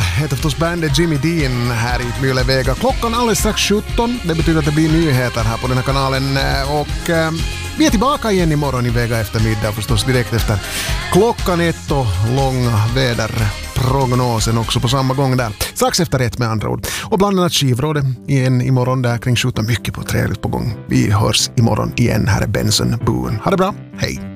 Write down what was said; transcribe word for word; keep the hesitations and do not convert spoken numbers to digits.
heter förstås bandet Jimmy Dean här i Myle Vega. Klockan alldeles strax sjutton. Det betyder att det blir nyheter här på den här kanalen. Och eh, vi är tillbaka igen imorgon i Vega eftermiddag förstås direkt efter klockan ett och långa väderprognosen också på samma gång där. Strax efter ett med andra ord. Och bland annat skivrådet igen imorgon där kring sjutton. Mycket på trevligt på gång. Vi hörs imorgon igen. Här är Benson Boone. Ha det bra. Hej!